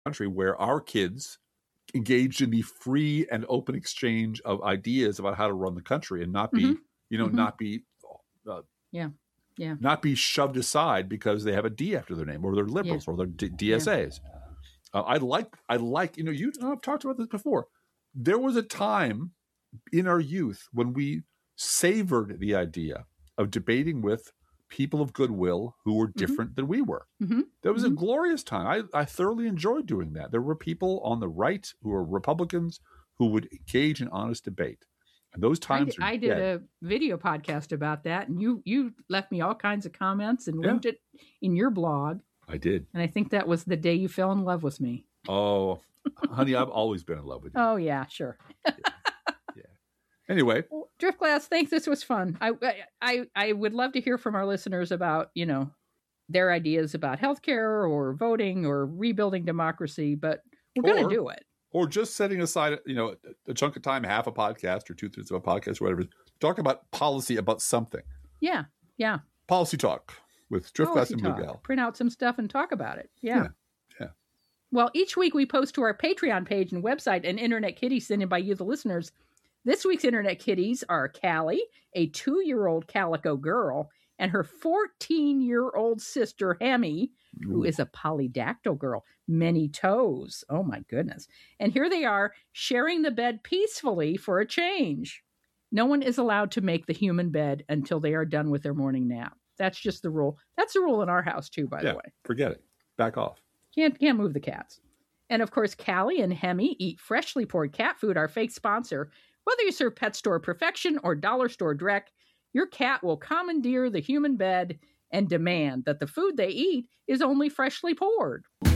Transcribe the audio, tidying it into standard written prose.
country where our kids engaged in the free and open exchange of ideas about how to run the country and not be, not be, not be shoved aside because they have a D after their name or they're liberals or they're DSAs. I like, I've talked about this before. There was a time in our youth when we savored the idea of debating with people of goodwill who were different than we were. That was a glorious time. I thoroughly enjoyed doing that. There were people on the right who were Republicans who would engage in honest debate. And those times I did a video podcast about that, and you left me all kinds of comments and linked it in your blog. I did. And I think that was the day you fell in love with me. Oh, honey, I've always been in love with you. Oh, yeah, sure. Yeah. Anyway. Well, Driftglass, thanks. This was fun. I would love to hear from our listeners about, their ideas about healthcare or voting or rebuilding democracy, but we're going to do it. Or just setting aside, a chunk of time, half a podcast or 2/3 of a podcast or whatever, talk about policy about something. Yeah. Policy talk with Driftglass and Miguel. Print out some stuff and talk about it. Yeah. Well, each week we post to our Patreon page and website an Internet Kitty sent in by you, the listeners. This week's Internet Kitties are Callie, a 2-year-old calico girl, and her 14-year-old sister, Hemi, who is a polydactyl girl. Many toes. Oh, my goodness. And here they are, sharing the bed peacefully for a change. No one is allowed to make the human bed until they are done with their morning nap. That's just the rule. That's the rule in our house, too, by the way. Forget it. Back off. Can't move the cats. And, of course, Callie and Hemi eat freshly poured cat food, our fake sponsor. Whether you serve Pet Store Perfection or Dollar Store Drek, your cat will commandeer the human bed and demand that the food they eat is only freshly poured.